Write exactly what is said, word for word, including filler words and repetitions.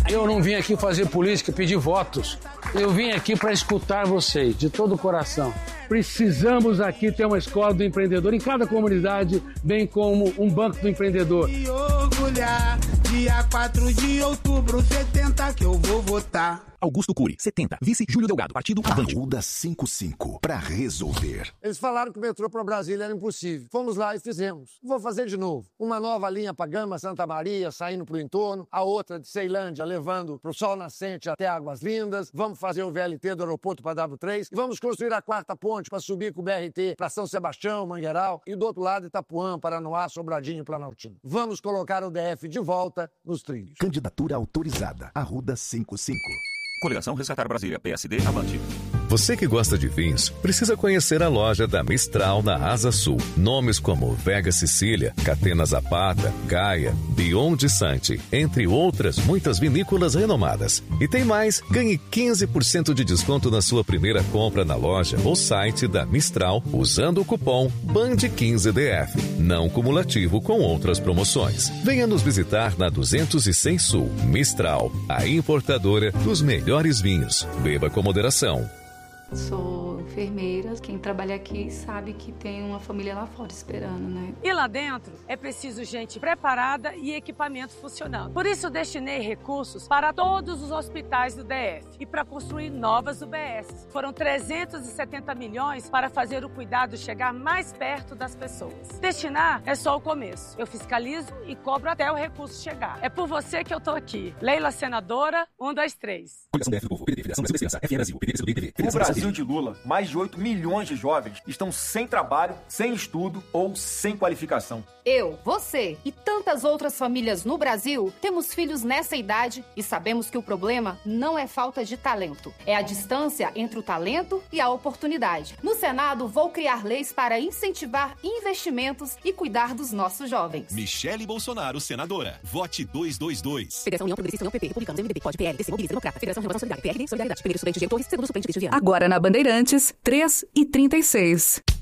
Eu não vim aqui fazer política, pedir votos. Eu vim aqui para escutar vocês, de todo o coração. Precisamos aqui ter uma escola do empreendedor em cada comunidade, bem como um banco do empreendedor. E orgulhar, dia quatro de outubro, setenta que eu vou votar. Augusto Cury, setenta. Vice Júlio Delgado, partido Avante. Arruda cinquenta e cinco, para resolver. Eles falaram que o metrô para Brasília era impossível. Fomos lá e fizemos. Vou fazer de novo. Uma nova linha para Gama, Santa Maria, saindo para o entorno. A outra de Ceilândia, levando para o Sol Nascente até Águas Lindas. Vamos fazer o V L T do aeroporto para W três. E vamos construir a quarta ponte para subir com o B R T para São Sebastião, Mangueiral. E do outro lado, Itapuã, Paranoá, Sobradinho e Planaltino. Vamos colocar o D F de volta nos trilhos. Candidatura autorizada. Arruda cinquenta e cinco. Coligação Resgatar Brasília, P S D, Avante. Você que gosta de vinhos, precisa conhecer a loja da Mistral na Asa Sul. Nomes como Vega Sicília, Catena Zapata, Gaia, Beyond Sante, entre outras muitas vinícolas renomadas. E tem mais, ganhe quinze por cento de desconto na sua primeira compra na loja ou site da Mistral, usando o cupom B A N D quinze D F, não cumulativo com outras promoções. Venha nos visitar na duzentos e seis Sul. Mistral, a importadora dos melhores vinhos. Beba com moderação. Sou enfermeira, quem trabalha aqui sabe que tem uma família lá fora esperando, né? E lá dentro é preciso gente preparada e equipamento funcionando. Por isso destinei recursos para todos os hospitais do D F e para construir novas U B S. Foram trezentos e setenta milhões para fazer o cuidado chegar mais perto das pessoas. Destinar é só o começo. Eu fiscalizo e cobro até o recurso chegar. É por você que eu tô aqui. Leila Senadora, um, dois, três. Coligação D F do Povo, P D T, Federação Brasil Esperança, F N Brasil, P D T, C D T V, Federação Brasil de Lula, mais de oito milhões de jovens estão sem trabalho, sem estudo ou sem qualificação. Eu, você e tantas outras famílias no Brasil temos filhos nessa idade e sabemos que o problema não é falta de talento. É a distância entre o talento e a oportunidade. No Senado, vou criar leis para incentivar investimentos e cuidar dos nossos jovens. Michele Bolsonaro, senadora. Vote duzentos e vinte e dois. Federação União Progressista, União P P, Republicanos, M D B, P O D, P L, D C, Mobiliza, Democrata, Federação Renovação Solidária, P R D, Solidariedade, primeiro suplente Diego Torres, segundo suplente Cristian Viana. Agora na Bandeirantes, três e trinta e seis.